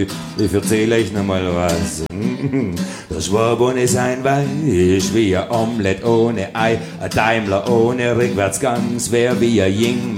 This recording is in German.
ich erzähle euch noch mal was. Der Schwabun ist ein Weich wie ein Omelett ohne Ei, ein Daimler ohne Rückwärtsgang, wär wie ein Ying